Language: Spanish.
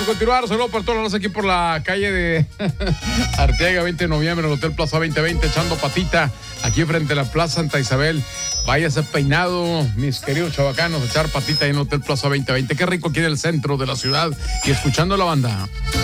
a continuar. Saludos para todos los aquí por la calle de Arteaga, 20 de noviembre, en el Hotel Plaza 2020, echando patita aquí frente a la Plaza Santa Isabel. Váyase peinado, mis queridos chavacanos, echar patita ahí en el Hotel Plaza 2020. Qué rico aquí en el centro de la ciudad y escuchando la banda.